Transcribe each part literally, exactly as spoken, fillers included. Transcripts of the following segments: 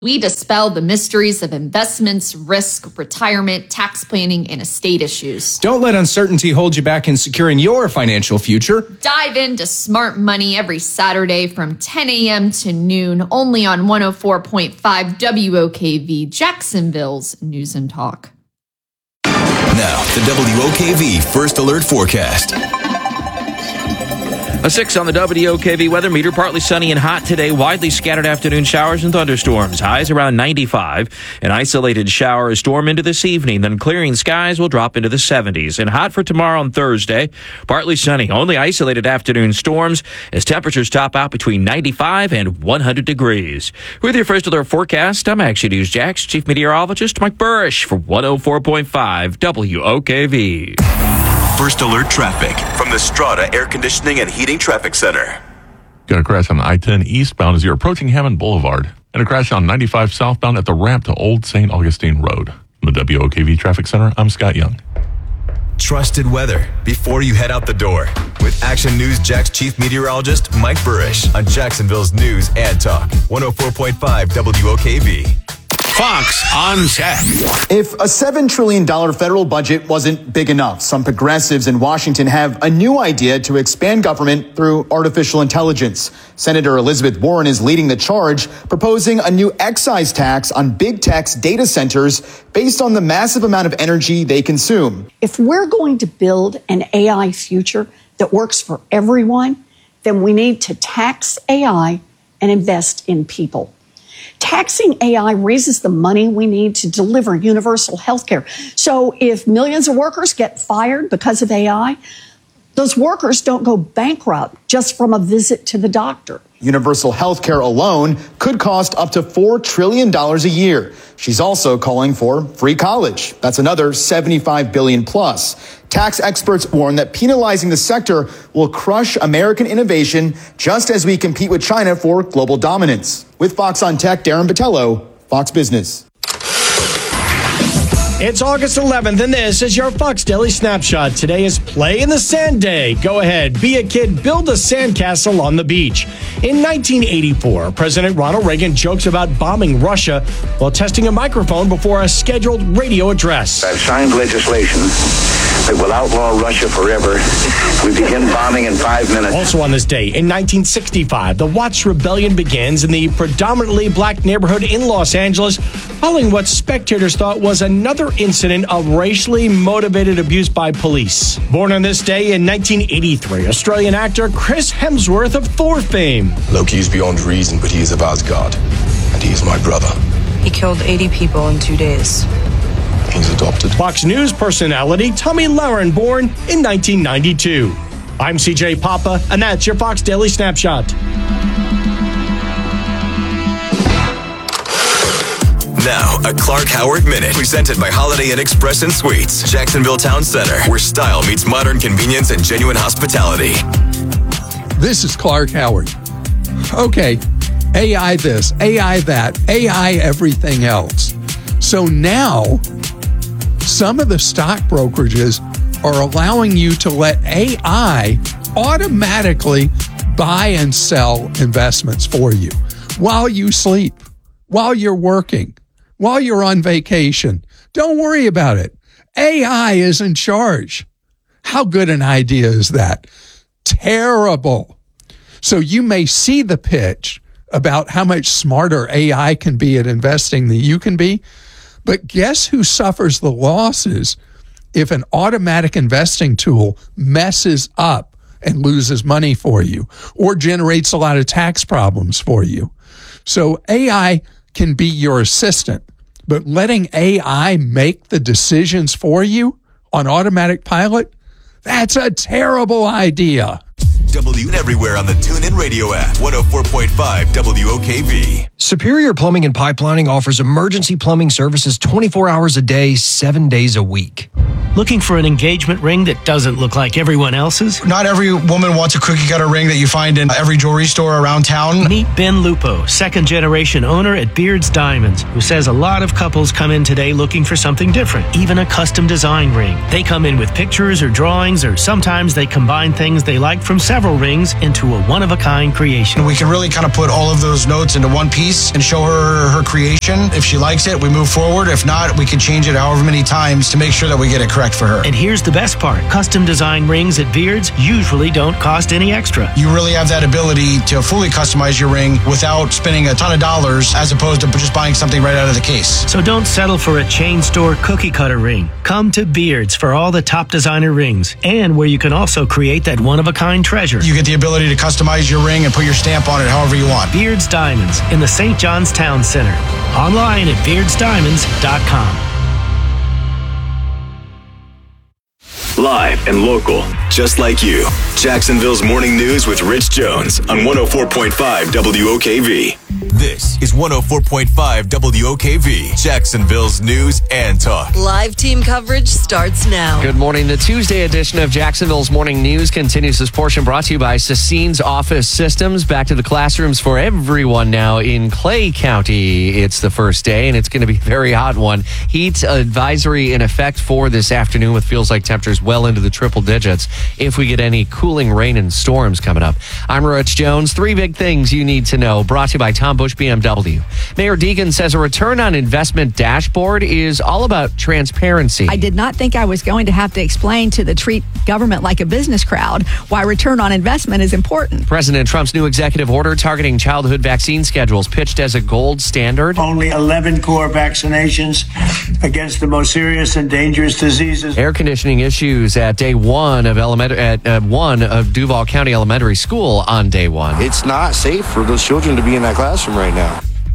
We dispel the mysteries of investments, risk, retirement, tax planning, and estate issues. Don't let uncertainty hold you back in securing your financial future. Dive into Smart Money every Saturday from ten a.m. to noon, only on one oh four point five W O K V, Jacksonville's News and Talk. Now, the W O K V First Alert Forecast. A six on the W O K V weather meter. Partly sunny and hot today. Widely scattered afternoon showers and thunderstorms. Highs around ninety-five. An isolated shower or storm into this evening. Then clearing skies will drop into the seventies. And hot for tomorrow and Thursday. Partly sunny. Only isolated afternoon storms as temperatures top out between ninety-five and one hundred degrees. With your First Alert Forecast, I'm Action News Jax Chief Meteorologist Mike Burrish for one oh four point five W O K V. First Alert Traffic from the Strata Air Conditioning and Heating Traffic Center. Got a crash on I ten eastbound as you're approaching Hammond Boulevard, and a crash on ninety-five southbound at the ramp to Old Saint Augustine Road. From the W O K V Traffic Center, I'm Scott Young. Trusted weather before you head out the door with Action News Jax Chief Meteorologist Mike Burrish on Jacksonville's News and Talk one oh four point five W O K V. Fox on Tech. If a seven trillion dollars federal budget wasn't big enough, some progressives in Washington have a new idea to expand government through artificial intelligence. Senator Elizabeth Warren is leading the charge, proposing a new excise tax on big tech's data centers based on the massive amount of energy they consume. If we're going to build an A I future that works for everyone, then we need to tax A I and invest in people. Taxing A I raises the money we need to deliver universal health care. So if millions of workers get fired because of A I, those workers don't go bankrupt just from a visit to the doctor. Universal health care alone could cost up to four trillion dollars a year. She's also calling for free college. That's another seventy-five billion dollars plus. Tax experts warn that penalizing the sector will crush American innovation just as we compete with China for global dominance. With Fox on Tech, Darren Botello, Fox Business. It's August eleventh, and this is your Fox Daily Snapshot. Today is Play in the Sand Day. Go ahead, be a kid, build a sandcastle on the beach. In nineteen eighty-four, President Ronald Reagan jokes about bombing Russia while testing a microphone before a scheduled radio address. I've signed legislation that will outlaw Russia forever. We begin bombing in five minutes. Also on this day, in nineteen sixty-five, the Watts Rebellion begins in the predominantly black neighborhood in Los Angeles, following what spectators thought was another incident of racially motivated abuse by police. Born on this day in nineteen eighty-three, Australian actor Chris Hemsworth of Thor fame. Loki is beyond reason, but he is of Asgard, and he is my brother. He killed eighty people in two days. He's adopted. Fox News personality Tommy Lauren, born in nineteen ninety-two. I'm C J Papa, and that's your Fox Daily Snapshot. Now, a Clark Howard Minute, presented by Holiday Inn Express and Suites, Jacksonville Town Center, where style meets modern convenience and genuine hospitality. This is Clark Howard. Okay, A I this, A I that, A I everything else. So now, some of the stock brokerages are allowing you to let A I automatically buy and sell investments for you while you sleep, while you're working, while you're on vacation. Don't worry about it. A I is in charge. How good an idea is that? Terrible. So you may see the pitch about how much smarter A I can be at investing than you can be, but guess who suffers the losses if an automatic investing tool messes up and loses money for you or generates a lot of tax problems for you? So A I can be your assistant, but letting A I make the decisions for you on automatic pilot, that's a terrible idea. W everywhere on the TuneIn Radio app. one oh four point five W O K V. Superior Plumbing and Pipelining offers emergency plumbing services twenty-four hours a day, seven days a week. Looking for an engagement ring that doesn't look like everyone else's? Not every woman wants a cookie cutter ring that you find in every jewelry store around town. Meet Ben Lupo, second generation owner at Beard's Diamonds, who says a lot of couples come in today looking for something different, even a custom design ring. They come in with pictures or drawings, or sometimes they combine things they like from several rings into a one-of-a-kind one-of-a-kind creation. We can really kind of put all of those notes into one piece and show her her creation. If she likes it, we move forward. If not, we can change it however many times to make sure that we get it correct for her. And here's the best part. Custom design rings at Beards usually don't cost any extra. You really have that ability to fully customize your ring without spending a ton of dollars as opposed to just buying something right out of the case. So don't settle for a chain store cookie cutter ring. Come to Beards for all the top designer rings and where you can also create that one-of-a-kind treasure. You get the ability to customize your ring and put your stamp on it however you want. Beards Diamonds in the Saint John's Town Center. Online at beards diamonds dot com. Live and local, just like you. Jacksonville's Morning News with Rich Jones on one oh four point five W O K V. This is one oh four point five W O K V, Jacksonville's news and talk. Live team coverage starts now. Good morning. The Tuesday edition of Jacksonville's Morning News continues. This portion brought to you by Sassine's Office Systems. Back to the classrooms for everyone now in Clay County. It's the first day, and it's going to be a very hot one. Heat advisory in effect for this afternoon with feels like temperatures well into the triple digits if we get any cooling rain and storms coming up. I'm Rich Jones. Three big things you need to know, brought to you by Tom Bush B M W. Mayor Deegan says a return on investment dashboard is all about transparency. I did not think I was going to have to explain to the treat government like a business crowd why return on investment is important. President Trump's new executive order targeting childhood vaccine schedules pitched as a gold standard. Only eleven core vaccinations against the most serious and dangerous diseases. Air conditioning issues at day one of elementary at uh, one of Duval County Elementary School on day one. It's not safe for those children to be in that classroom right now.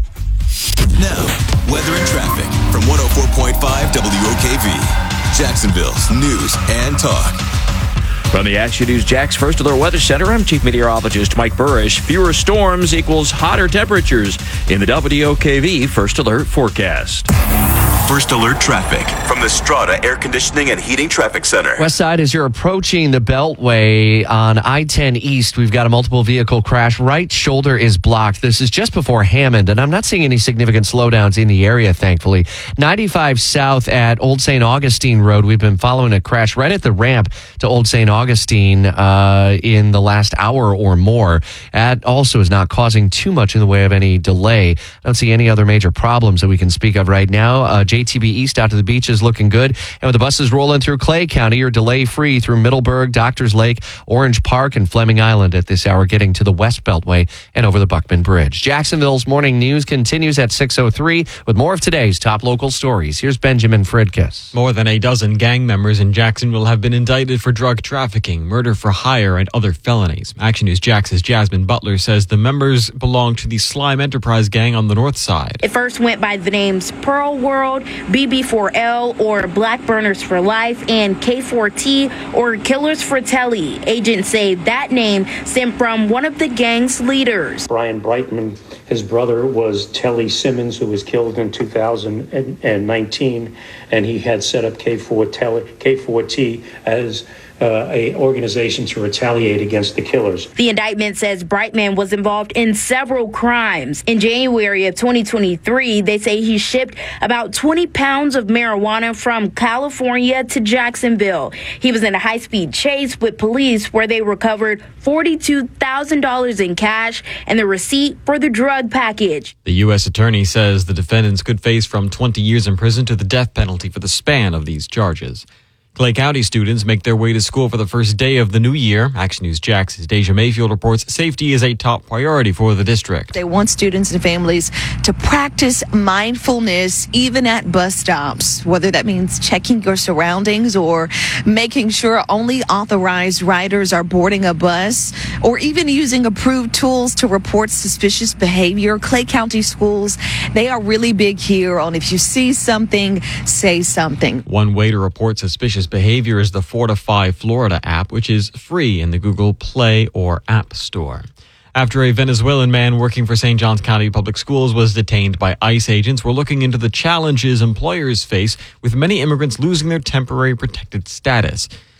Now, weather and traffic from one oh four point five W O K V, Jacksonville's news and talk. From the Action News Jax First Alert Weather Center, I'm Chief Meteorologist Mike Burrish. Fewer storms equals hotter temperatures in the W O K V First Alert forecast. First Alert traffic from the Strata Air Conditioning and Heating Traffic Center. West Side, as you're approaching the Beltway on I ten East, we've got a multiple vehicle crash. Right shoulder is blocked. This is just before Hammond, and I'm not seeing any significant slowdowns in the area, thankfully. ninety-five South at Old Saint Augustine Road, we've been following a crash right at the ramp to Old Saint Augustine uh, in the last hour or more. That also is not causing too much in the way of any delay. I don't see any other major problems that we can speak of right now. Uh, J T B East out to the beach is looking good. And with the buses rolling through Clay County, you're delay-free through Middleburg, Doctors Lake, Orange Park, and Fleming Island at this hour, getting to the West Beltway and over the Buckman Bridge. Jacksonville's Morning News continues at six oh three with more of today's top local stories. Here's Benjamin Fridkis. More than a dozen gang members in Jacksonville have been indicted for drug trafficking, murder for hire, and other felonies. Action News Jax's Jasmine Butler says the members belong to the Slime Enterprise gang on the north side. It first went by the names Pearl World, B B four L or Black Burners for Life, and K four T or Killers for Telly. Agents say that name stemmed from one of the gang's leaders. Brian Brightman, his brother, was Telly Simmons, who was killed in two thousand nineteen, and he had set up K four T as Uh, a organization to retaliate against the killers. The indictment says Brightman was involved in several crimes. In January of twenty twenty-three, they say he shipped about twenty pounds of marijuana from California to Jacksonville. He was in a high-speed chase with police where they recovered forty-two thousand dollars in cash and the receipt for the drug package. The U S attorney says the defendants could face from twenty years in prison to the death penalty for the span of these charges. Clay County students make their way to school for the first day of the new year. Action News Jax's Deja Mayfield reports safety is a top priority for the district. They want students and families to practice mindfulness even at bus stops, whether that means checking your surroundings or making sure only authorized riders are boarding a bus, or even using approved tools to report suspicious behavior. Clay County schools, they are really big here on if you see something, say something. One way to report suspicious behavior is the Fortify Florida app, which is free in the Google Play or App Store. After a Venezuelan man working for Saint Johns County Public Schools was detained by ICE agents, we're looking into the challenges employers face with many immigrants losing their temporary protected status.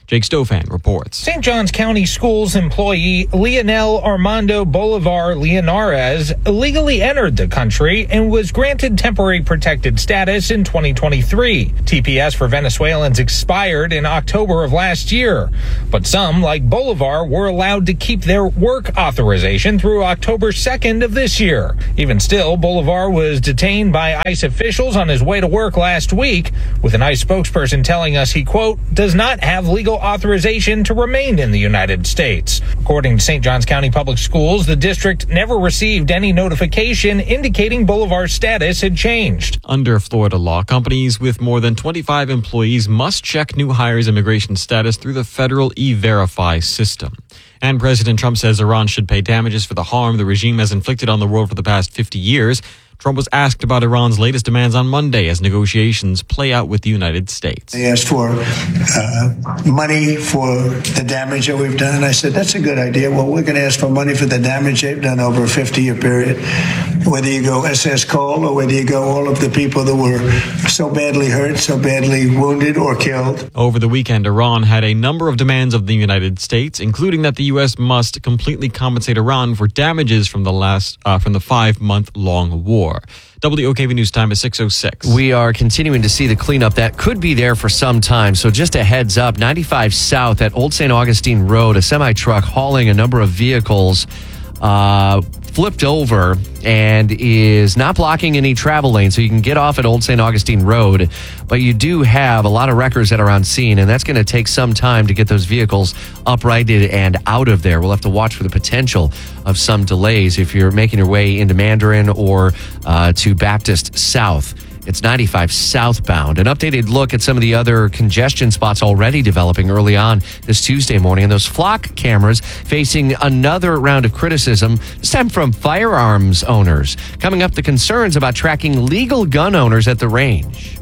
Jake Stofan reports. Saint Johns County Schools employee Leonel Armando Bolivar Leonarez illegally entered the country and was granted temporary protected status in twenty twenty-three. T P S for Venezuelans expired in October of last year, but some, like Bolivar, were allowed to keep their work authorization through October second of this year. Even still, Bolivar was detained by ICE officials on his way to work last week, with an ICE spokesperson telling us he, quote, does not have legal authorization to remain in the United States. According to Saint Johns County Public Schools, the district never received any notification indicating Bolivar's status had changed. Under Florida law, companies with more than twenty-five employees must check new hires' immigration status through the federal E-Verify system. And President Trump says Iran should pay damages for the harm the regime has inflicted on the world for the past fifty years. Trump was asked about Iran's latest demands on Monday as negotiations play out with the United States. They asked for uh, money for the damage that we've done. I said, that's a good idea. Well, we're going to ask for money for the damage they've done over a fifty-year period. Whether you go S S Cole or whether you go all of the people that were so badly hurt, so badly wounded or killed. Over the weekend, Iran had a number of demands of the United States, including that the U S must completely compensate Iran for damages from the last uh, from the five-month-long war. W O K V News Time is six oh six. We are continuing to see the cleanup that could be there for some time. So just a heads up, ninety-five South at Old Saint Augustine Road, a semi-truck hauling a number of vehicles uh, flipped over and is not blocking any travel lanes. So you can get off at Old Saint Augustine Road, but you do have a lot of wreckers that are on scene, and that's going to take some time to get those vehicles uprighted and out of there. We'll have to watch for the potential of some delays if you're making your way into Mandarin or uh, to Baptist South. It's ninety-five southbound. An updated look at some of the other congestion spots already developing early on this Tuesday morning. And those flock cameras facing another round of criticism, this time from firearms owners. Coming up, the concerns about tracking legal gun owners at the range.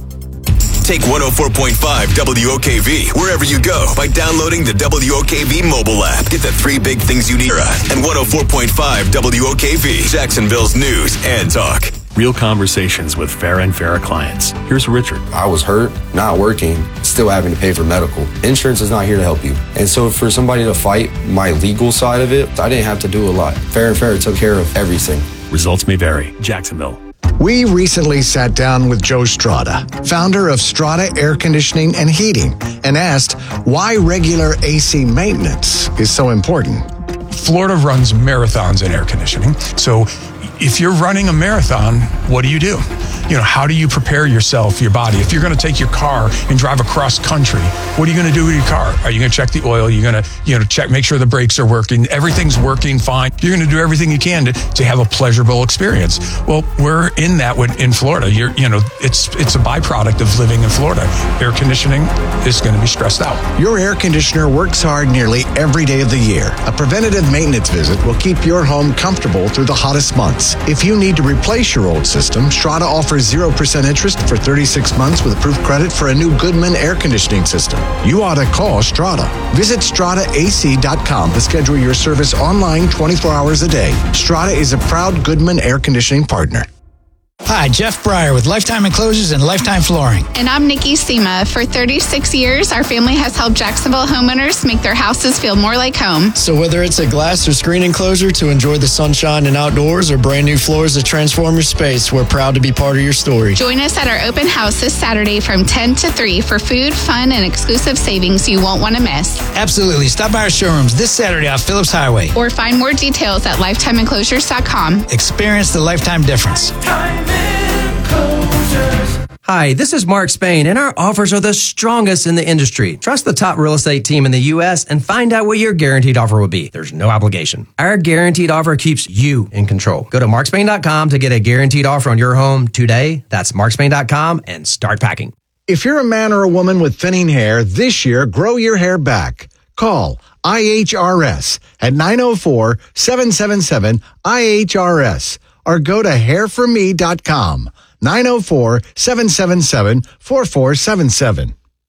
Take one oh four point five W O K V wherever you go by downloading the W O K V mobile app. Get the three big things you need. And one oh four point five W O K V, Jacksonville's news and talk. Real conversations with Farah and Farah clients. Here's Richard. I was hurt, not working, still having to pay for medical. Insurance is not here to help you. And so for somebody to fight my legal side of it, I didn't have to do a lot. Farah and Farah took care of everything. Results may vary. Jacksonville. We recently sat down with Joe Strada, founder of Strada Air Conditioning and Heating, and asked why regular A C maintenance is so important. Florida runs marathons in air conditioning. So if you're running a marathon, what do you do? You know, how do you prepare yourself, your body? If you're going to take your car and drive across country, what are you going to do with your car? Are you going to check the oil? You're going to, you know, check, make sure the brakes are working. Everything's working fine. You're going to do everything you can to, to have a pleasurable experience. Well, we're in that with, in Florida. You're, you know, it's it's a byproduct of living in Florida. Air conditioning is going to be stressed out. Your air conditioner works hard nearly every day of the year. A preventative maintenance visit will keep your home comfortable through the hottest months. If you need to replace your old system, Strada offers zero percent interest for thirty-six months with approved credit for a new Goodman air conditioning system. You ought to call Strada. Visit strada A C dot com to schedule your service online twenty-four hours a day. Strada is a proud Goodman air conditioning partner. Hi, Jeff Breyer with Lifetime Enclosures and Lifetime Flooring. And I'm Nikki Sema. For thirty-six years, our family has helped Jacksonville homeowners make their houses feel more like home. So whether it's a glass or screen enclosure to enjoy the sunshine and outdoors or brand new floors to transform your space, we're proud to be part of your story. Join us at our open house this Saturday from ten to three for food, fun, and exclusive savings you won't want to miss. Absolutely. Stop by our showrooms this Saturday off Phillips Highway. Or find more details at lifetime enclosures dot com. Experience the lifetime difference. Hi, this is Mark Spain, and our offers are the strongest in the industry. Trust the top real estate team in the U S and find out what your guaranteed offer will be. There's no obligation. Our guaranteed offer keeps you in control. Go to mark spain dot com to get a guaranteed offer on your home today. That's mark spain dot com and start packing. If you're a man or a woman with thinning hair, this year, grow your hair back. Call I H R S at nine oh four, seven seven seven, I H R S or go to hair for me dot com. nine oh four, seven seven seven, four four seven seven.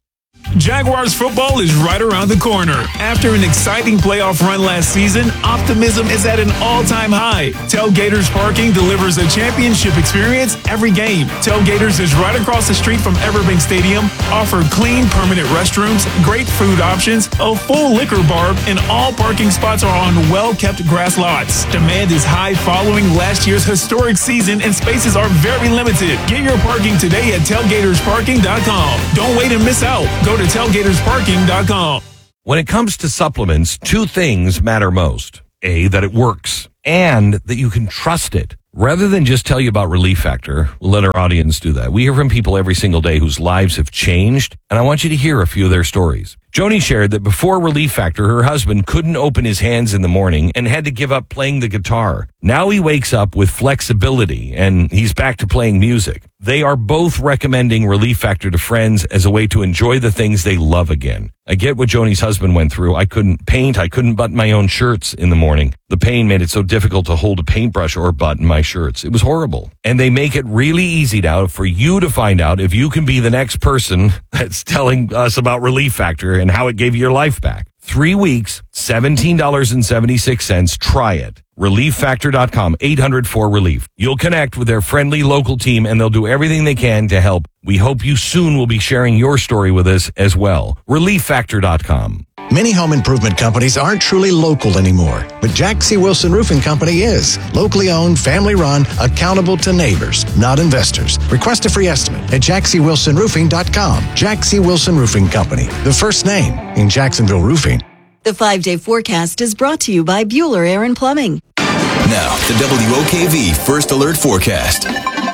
Jaguars football is right around the corner. After an exciting playoff run last season, optimism is at an all-time high. Tailgaters Parking delivers a championship experience every game. Tailgaters is right across the street from Everbank Stadium, offer clean, permanent restrooms, great food options, a full liquor bar, and all parking spots are on well-kept grass lots. Demand is high following last year's historic season, and spaces are very limited. Get your parking today at tailgaters parking dot com. Don't wait and miss out. Go to tailgaters parking dot com. When it comes to supplements, two things matter most. A, that it works, and that you can trust it. Rather than just tell you about Relief Factor, we'll let our audience do that. We hear from people every single day whose lives have changed, and I want you to hear a few of their stories. Joni shared that before Relief Factor, her husband couldn't open his hands in the morning and had to give up playing the guitar. Now he wakes up with flexibility, and he's back to playing music. They are both recommending Relief Factor to friends as a way to enjoy the things they love again. I get what Joni's husband went through. I couldn't paint. I couldn't button my own shirts in the morning. The pain made it so difficult to hold a paintbrush or button my shirts. It was horrible. And they make it really easy now for you to find out if you can be the next person that's telling us about Relief Factor and how it gave you your life back. Three weeks, seventeen dollars and seventy-six cents. Try it. relief factor dot com, eight hundred four relief. You'll connect with their friendly local team, and they'll do everything they can to help. We hope you soon will be sharing your story with us as well. relief factor dot com. Many home improvement companies aren't truly local anymore, but Jack C. Wilson Roofing Company is. Locally owned, family run, accountable to neighbors, not investors. Request a free estimate at jack c wilson roofing dot com. Jack C. Wilson Roofing Company, the first name in Jacksonville roofing. The five-day forecast is brought to you by Bueller Air and Plumbing. Now, the W O K V First Alert Forecast.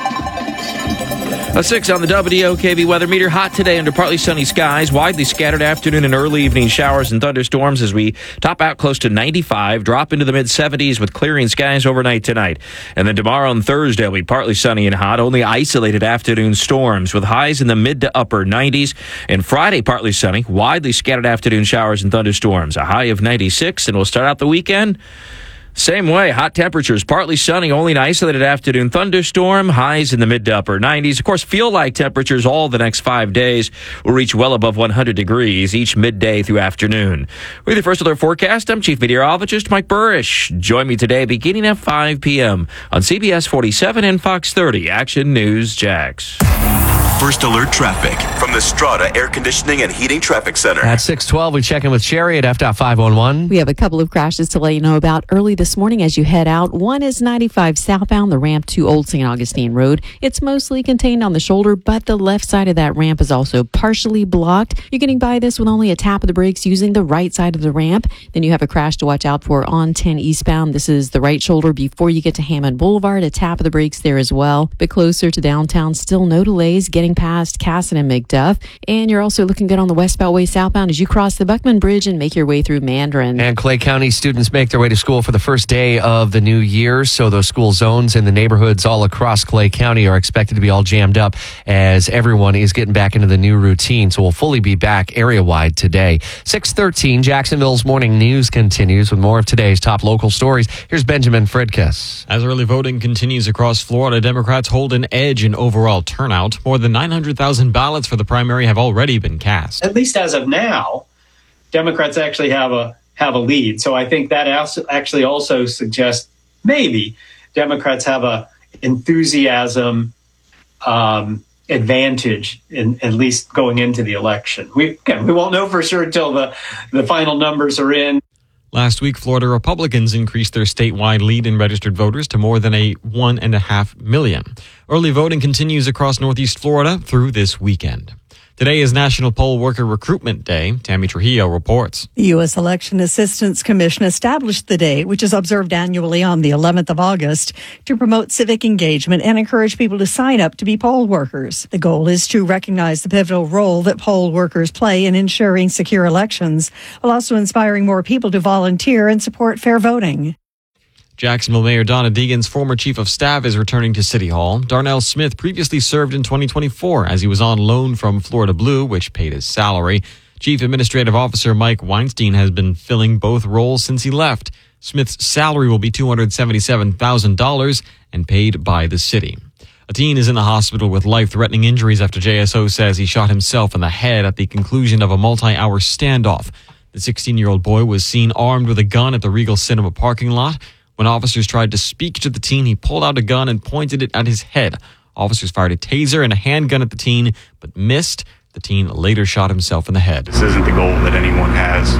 A six on the W O K V weather meter. Hot today under partly sunny skies. Widely scattered afternoon and early evening showers and thunderstorms as we top out close to ninety-five, drop into the mid seventies with clearing skies overnight tonight. And then tomorrow and Thursday will be partly sunny and hot. Only isolated afternoon storms with highs in the mid to upper nineties. And Friday, partly sunny. Widely scattered afternoon showers and thunderstorms. A high of ninety-six. And we'll start out the weekend same way. Hot temperatures, partly sunny, only an isolated afternoon thunderstorm, highs in the mid to upper nineties. Of course, feel like temperatures all the next five days will reach well above one hundred degrees each midday through afternoon. With the First Alert Forecast, I'm Chief Meteorologist Mike Burrish. Join me today beginning at five p.m. on C B S forty-seven and Fox thirty. Action News Jax. First Alert Traffic from the Strata Air Conditioning and Heating Traffic Center. At six twelve, we check in with Sherry at F dot five one one. We have a couple of crashes to let you know about early this morning as you head out. One is ninety-five southbound, the ramp to Old Saint Augustine Road. It's mostly contained on the shoulder, but the left side of that ramp is also partially blocked. You're getting by this with only a tap of the brakes using the right side of the ramp. Then you have a crash to watch out for on ten eastbound. This is the right shoulder before you get to Hammond Boulevard. A tap of the brakes there as well. But closer to downtown, still no delays getting past Casson and McDuff. And you're also looking good on the West Beltway southbound as you cross the Buckman Bridge and make your way through Mandarin. And Clay County students make their way to school for the first day of the new year. So those school zones in the neighborhoods all across Clay County are expected to be all jammed up as everyone is getting back into the new routine. So we'll fully be back area-wide today. six thirteen, Jacksonville's Morning News continues with more of today's top local stories. Here's Benjamin Fridkiss. As early voting continues across Florida, Democrats hold an edge in overall turnout. More than nine hundred thousand ballots for the primary have already been cast. At least as of now, Democrats actually have a have a lead. So I think that actually also suggests maybe Democrats have a enthusiasm um, advantage in at least going into the election. We again, we won't know for sure until the, the final numbers are in. Last week, Florida Republicans increased their statewide lead in registered voters to more than a one and a half million. Early voting continues across Northeast Florida through this weekend. Today is National Poll Worker Recruitment Day. Tammy Trujillo reports. The U S Election Assistance Commission established the day, which is observed annually on the eleventh of August, to promote civic engagement and encourage people to sign up to be poll workers. The goal is to recognize the pivotal role that poll workers play in ensuring secure elections, while also inspiring more people to volunteer and support fair voting. Jacksonville Mayor Donna Deegan's former chief of staff is returning to City Hall. Darnell Smith previously served in twenty twenty-four as he was on loan from Florida Blue, which paid his salary. Chief Administrative Officer Mike Weinstein has been filling both roles since he left. Smith's salary will be two hundred seventy-seven thousand dollars and paid by the city. A teen is in the hospital with life-threatening injuries after J S O says he shot himself in the head at the conclusion of a multi-hour standoff. The sixteen-year-old boy was seen armed with a gun at the Regal Cinema parking lot. When officers tried to speak to the teen, he pulled out a gun and pointed it at his head. Officers fired a taser and a handgun at the teen, but missed. The teen later shot himself in the head. This isn't the goal that anyone has.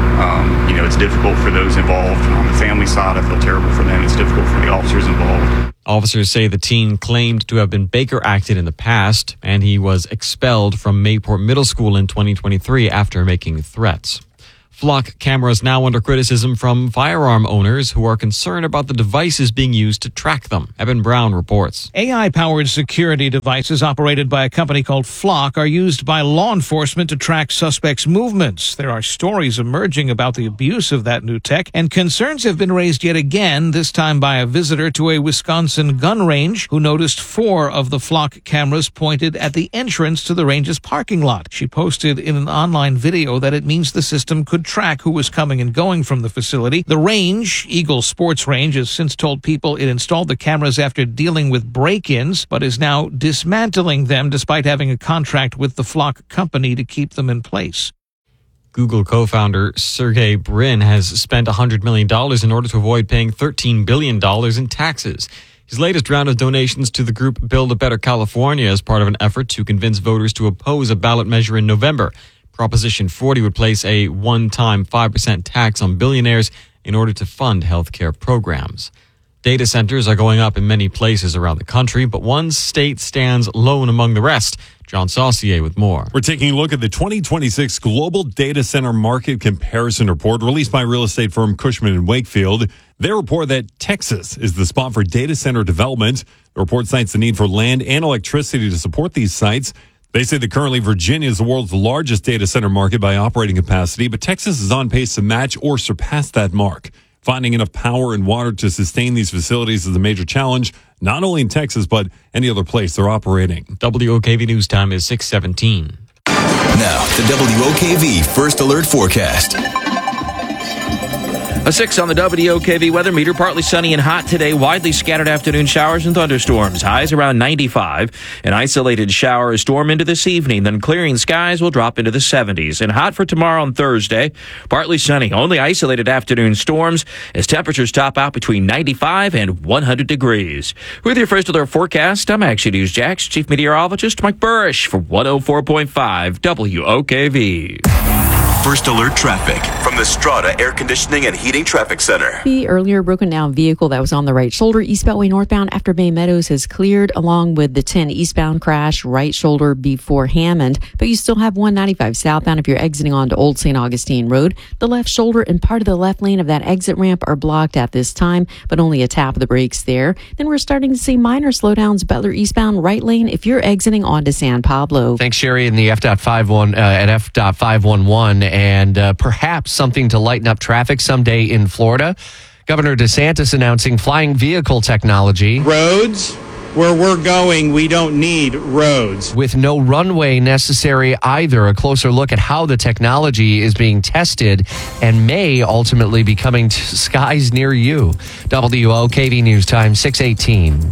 Um, you know, it's difficult for those involved. On the family side, I feel terrible for them. It's difficult for the officers involved. Officers say the teen claimed to have been Baker acted in the past, and he was expelled from Mayport Middle School in twenty twenty-three after making threats. Flock cameras now under criticism from firearm owners who are concerned about the devices being used to track them. Evan Brown reports. A I-powered security devices operated by a company called Flock are used by law enforcement to track suspects' movements. There are stories emerging about the abuse of that new tech, and concerns have been raised yet again, this time by a visitor to a Wisconsin gun range who noticed four of the Flock cameras pointed at the entrance to the range's parking lot. She posted in an online video that it means the system could track who was coming and going from the facility. The range, Eagle Sports Range, has since told people it installed the cameras after dealing with break-ins, but is now dismantling them despite having a contract with the Flock company to keep them in place. Google co-founder Sergey Brin has spent one hundred million dollars in order to avoid paying thirteen billion dollars in taxes. His latest round of donations to the group Build a Better California is part of an effort to convince voters to oppose a ballot measure in November. Proposition forty would place a one-time five percent tax on billionaires in order to fund healthcare programs. Data centers are going up in many places around the country, but one state stands alone among the rest. John Saucier with more. We're taking a look at the twenty twenty-six Global Data Center Market Comparison Report released by real estate firm Cushman and Wakefield. They report that Texas is the spot for data center development. The report cites the need for land and electricity to support these sites. They say that currently Virginia is the world's largest data center market by operating capacity, but Texas is on pace to match or surpass that mark. Finding enough power and water to sustain these facilities is a major challenge, not only in Texas, but any other place they're operating. W O K V News Time is six seventeen. Now, the W O K V First Alert Forecast. A six on the W O K V weather meter. Partly sunny and hot today. Widely scattered afternoon showers and thunderstorms. Highs around ninety-five. An isolated shower or storm into this evening. Then clearing skies will drop into the seventies. And hot for tomorrow and Thursday. Partly sunny. Only isolated afternoon storms as temperatures top out between ninety-five and one hundred degrees. With your First Alert forecast, I'm Action News Jax Chief Meteorologist Mike Burrish for one oh four point five W O K V. First Alert traffic from the Strata Air Conditioning and Heating Traffic Center. The earlier broken down vehicle that was on the right shoulder East Beltway northbound after Bay Meadows has cleared, along with the ten eastbound crash right shoulder before Hammond. But you still have one ninety-five southbound if you're exiting onto Old Saint Augustine Road. The left shoulder and part of the left lane of that exit ramp are blocked at this time, but only a tap of the brakes there. Then we're starting to see minor slowdowns Butler eastbound right lane if you're exiting onto San Pablo. Thanks, Sherry, in the F five one uh, at F five one one. And uh, perhaps something to lighten up traffic someday in Florida. Governor DeSantis announcing flying vehicle technology. Roads, where we're going, we don't need roads. With no runway necessary either. A closer look at how the technology is being tested and may ultimately be coming to skies near you. W O K V News Time, six eighteen.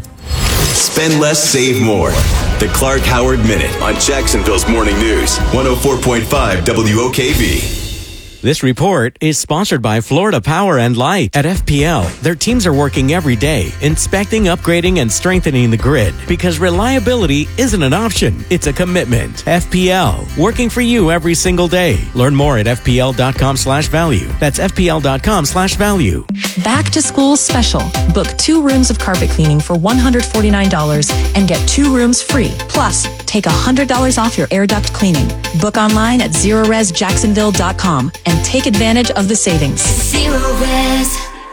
Spend less, save more. The Clark Howard Minute on Jacksonville's Morning News, one oh four point five W O K V. This report is sponsored by Florida Power and Light. At F P L, their teams are working every day, inspecting, upgrading, and strengthening the grid. Because reliability isn't an option, it's a commitment. F P L, working for you every single day. Learn more at F P L dot com slash value. That's F P L dot com slash value. Back to school special. Book two rooms of carpet cleaning for one hundred forty-nine dollars and get two rooms free. Plus, take one hundred dollars off your air duct cleaning. Book online at zero res jacksonville dot com and take advantage of the savings. Zero Res.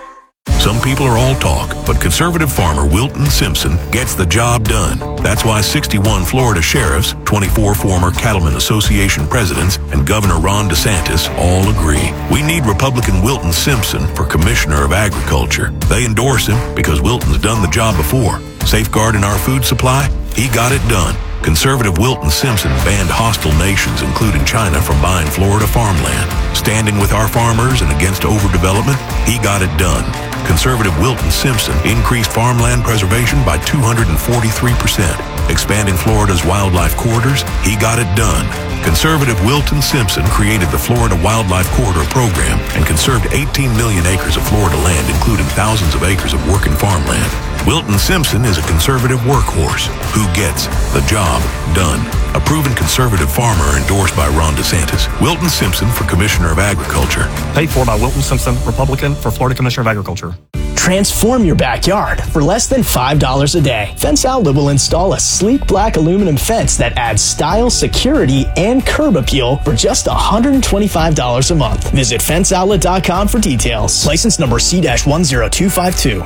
Some people are all talk, but conservative farmer Wilton Simpson gets the job done. That's why sixty-one Florida sheriffs, twenty-four former Cattlemen Association presidents, and Governor Ron DeSantis all agree. We need Republican Wilton Simpson for Commissioner of Agriculture. They endorse him because Wilton's done the job before. Safeguarding our food supply, he got it done. Conservative Wilton Simpson banned hostile nations, including China, from buying Florida farmland. Standing with our farmers and against overdevelopment, he got it done. Conservative Wilton Simpson increased farmland preservation by two hundred forty-three percent. Expanding Florida's wildlife corridors, he got it done. Conservative Wilton Simpson created the Florida Wildlife Corridor Program and conserved eighteen million acres of Florida land, including thousands of acres of working farmland. Wilton Simpson is a conservative workhorse who gets the job done. A proven conservative farmer endorsed by Ron DeSantis. Wilton Simpson for Commissioner of Agriculture. Paid for by Wilton Simpson, Republican, for Florida Commissioner of Agriculture. Transform your backyard for less than five dollars a day. Fence Outlet will install a sleek black aluminum fence that adds style, security, and curb appeal for just one hundred twenty-five dollars a month. Visit fence outlet dot com for details. License number C one zero two five two.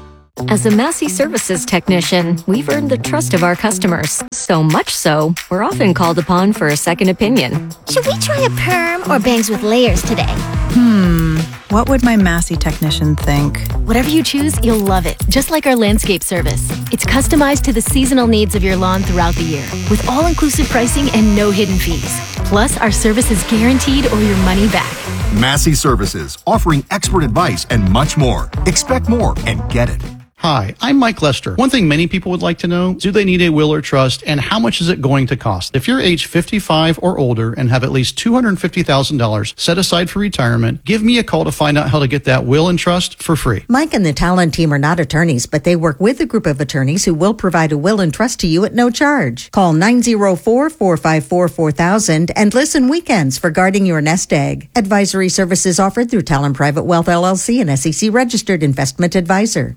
As a Massey Services technician, we've earned the trust of our customers. So much so, we're often called upon for a second opinion. Should we try a perm or bangs with layers today? Hmm, what would my Massey technician think? Whatever you choose, you'll love it. Just like our landscape service. It's customized to the seasonal needs of your lawn throughout the year, with all-inclusive pricing and no hidden fees. Plus, our service is guaranteed or your money back. Massey Services, offering expert advice and much more. Expect more and get it. Hi, I'm Mike Lester. One thing many people would like to know, do they need a will or trust, and how much is it going to cost? If you're age fifty-five or older and have at least two hundred fifty thousand dollars set aside for retirement, give me a call to find out how to get that will and trust for free. Mike and the Talon team are not attorneys, but they work with a group of attorneys who will provide a will and trust to you at no charge. Call nine oh four, four five four, four thousand and listen weekends for guarding your nest egg. Advisory services offered through Talon Private Wealth L L C, an S E C registered investment advisor.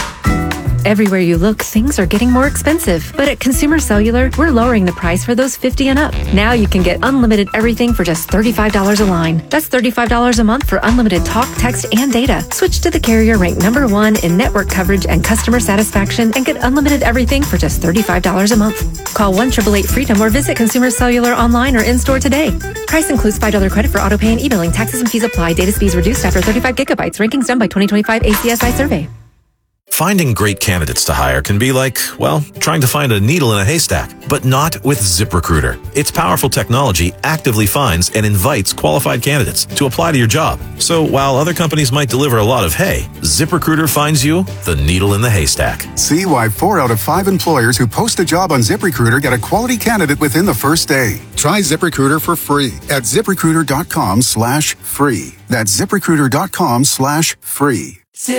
Everywhere you look, things are getting more expensive. But at Consumer Cellular, we're lowering the price for those fifty and up. Now you can get unlimited everything for just thirty-five dollars a line. That's thirty-five dollars a month for unlimited talk, text, and data. Switch to the carrier ranked number one in network coverage and customer satisfaction and get unlimited everything for just thirty-five dollars a month. Call one eight eight eight FREEDOM or visit Consumer Cellular online or in-store today. Price includes five dollars credit for auto pay and e-billing. Taxes and fees apply. Data speeds reduced after thirty-five gigabytes. Rankings done by twenty twenty-five A C S I survey. Finding great candidates to hire can be like, well, trying to find a needle in a haystack, but not with ZipRecruiter. Its powerful technology actively finds and invites qualified candidates to apply to your job. So while other companies might deliver a lot of hay, ZipRecruiter finds you the needle in the haystack. See why four out of five employers who post a job on ZipRecruiter get a quality candidate within the first day. Try ZipRecruiter for free at ZipRecruiter.com slash free. That's ZipRecruiter.com slash free.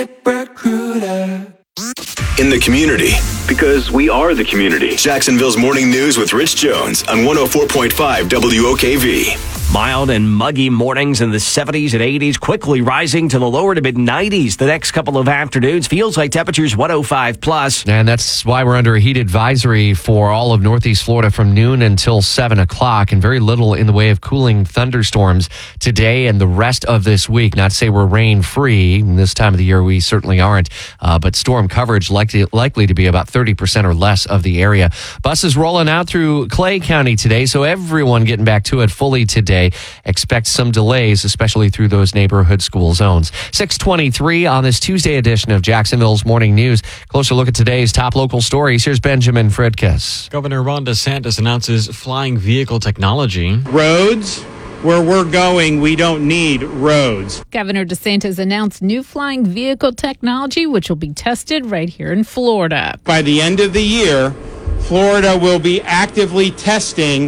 ZipRecruiter. In the community, because we are the community. Jacksonville's Morning News with Rich Jones on one oh four point five W O K V. Mild and muggy mornings in the seventies and eighties, quickly rising to the lower to mid nineties the next couple of afternoons. Feels like temperatures one oh five plus. And that's why we're under a heat advisory for all of Northeast Florida from noon until seven o'clock, and very little in the way of cooling thunderstorms today and the rest of this week. Not to say we're rain free. This time of the year, we certainly aren't. Uh, but storm coverage likely, likely to be about thirty percent or less of the area. Buses rolling out through Clay County today, so everyone getting back to it fully today. Expect some delays, especially through those neighborhood school zones. six twenty-three on this Tuesday edition of Jacksonville's Morning News. Closer look at today's top local stories. Here's Benjamin Fredkes. Governor Ron DeSantis announces flying vehicle technology. Roads? Where we're going, we don't need roads. Governor DeSantis announced new flying vehicle technology, which will be tested right here in Florida. By the end of the year, Florida will be actively testing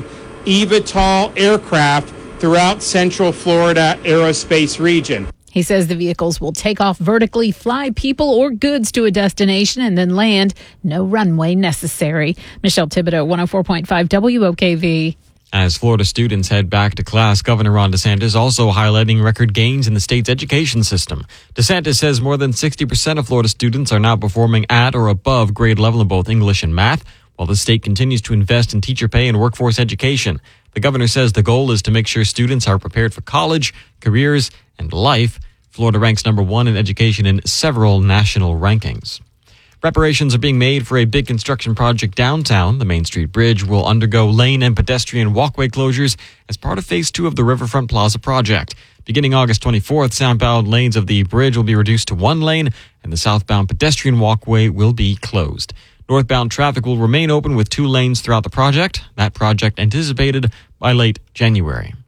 eVTOL aircraft throughout Central Florida aerospace region. He says the vehicles will take off vertically, fly people or goods to a destination, and then land. No runway necessary. Michelle Thibodeau, one oh four point five W O K V. As Florida students head back to class, Governor Ron DeSantis also highlighting record gains in the state's education system. DeSantis says more than sixty percent of Florida students are now performing at or above grade level in both English and math, while the state continues to invest in teacher pay and workforce education. The governor says the goal is to make sure students are prepared for college, careers, and life. Florida ranks number one in education in several national rankings. Preparations are being made for a big construction project downtown. The Main Street Bridge will undergo lane and pedestrian walkway closures as part of phase two of the Riverfront Plaza project. Beginning August twenty-fourth, southbound lanes of the bridge will be reduced to one lane, and the southbound pedestrian walkway will be closed. Northbound traffic will remain open with two lanes throughout the project. That project anticipated by late January.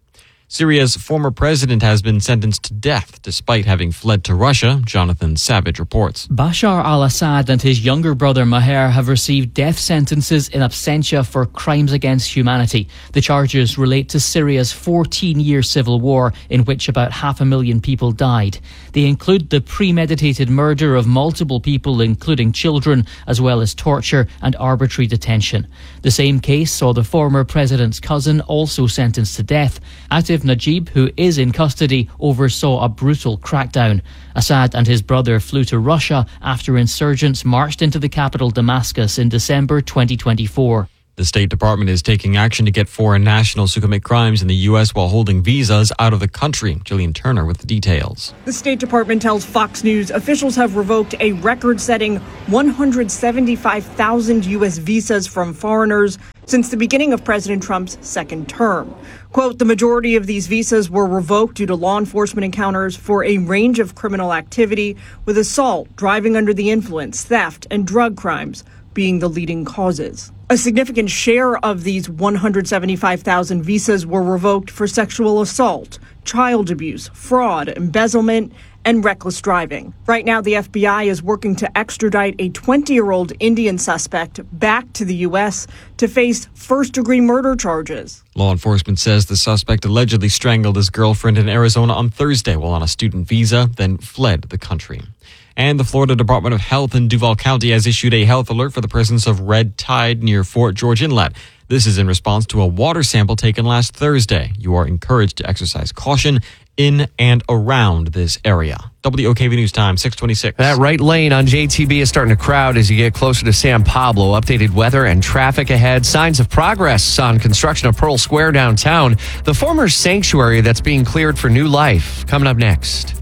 Syria's former president has been sentenced to death despite having fled to Russia, Jonathan Savage reports. Bashar al-Assad and his younger brother Maher have received death sentences in absentia for crimes against humanity. The charges relate to Syria's fourteen-year civil war in which about half a million people died. They include the premeditated murder of multiple people, including children, as well as torture and arbitrary detention. The same case saw the former president's cousin also sentenced to death. Atif Najib, who is in custody, oversaw a brutal crackdown. Assad and his brother flew to Russia after insurgents marched into the capital Damascus in December twenty twenty-four. The State Department is taking action to get foreign nationals who commit crimes in the U S while holding visas out of the country. Jillian Turner with the details. The State Department tells Fox News officials have revoked a record-setting one hundred seventy-five thousand U S visas from foreigners since the beginning of President Trump's second term. Quote, the majority of these visas were revoked due to law enforcement encounters for a range of criminal activity, with assault, driving under the influence, theft, and drug crimes being the leading causes. A significant share of these one hundred seventy-five thousand visas were revoked for sexual assault, child abuse, fraud, embezzlement, and reckless driving. Right now, the F B I is working to extradite a twenty-year-old Indian suspect back to the U S to face first-degree murder charges. Law enforcement says the suspect allegedly strangled his girlfriend in Arizona on Thursday while on a student visa, then fled the country. And the Florida Department of Health in Duval County has issued a health alert for the presence of red tide near Fort George Inlet. This is in response to a water sample taken last Thursday. You are encouraged to exercise caution in and around this area. W O K V News Time, six twenty-six. That right lane on J T B is starting to crowd as you get closer to San Pablo. Updated weather and traffic ahead. Signs of progress on construction of Pearl Square downtown. The former sanctuary that's being cleared for new life. Coming up next.